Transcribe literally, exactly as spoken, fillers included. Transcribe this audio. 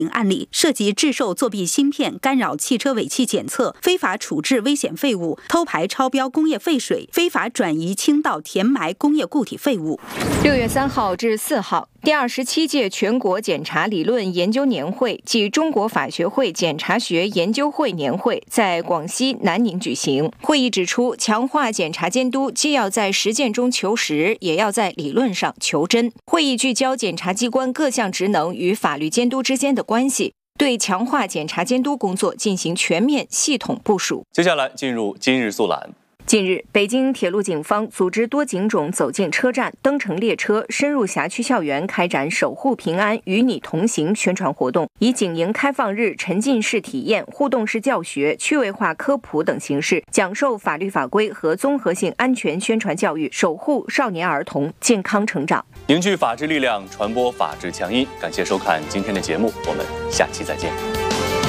案例，涉及制售作弊芯片、干扰汽车尾气检测、非法处置危险废物、偷排超标工业废水、非法转移倾倒填埋工业固体废物。 六月三号至四号，第二十七届全国检察理论研究年会暨中国法学会检察学研究会年会在广西南宁举行。会议指出，强化检察监督既要在实践中求实，也要在理论上求真。会议聚焦检察机关各项职能与法律监督之间的关系，对强化检察监督工作进行全面系统部署。 接下来进入今日速览。 近日，北京铁路警方组织多警种走进车站、登乘列车、深入辖区校园，开展守护平安、与你同行宣传活动，以警营开放日沉浸式体验、互动式教学、趣味化科普等形式，讲授法律法规和综合性安全宣传教育，守护少年儿童健康成长。 凝聚法治力量，传播法治强音。感谢收看今天的节目，我们下期再见。